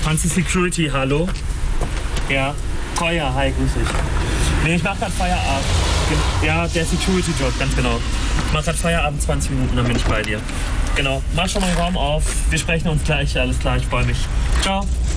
Franzi Security, hallo? Ja. Feuer, hi, grüß dich. Nee, ich mach grad Feierabend. Ja, der Security-Job, ganz genau. Ich mach grad Feierabend, 20 Minuten, dann bin ich bei dir. Genau. Mach schon mal den Raum auf. Wir sprechen uns gleich, alles klar, ich freue mich. Ciao.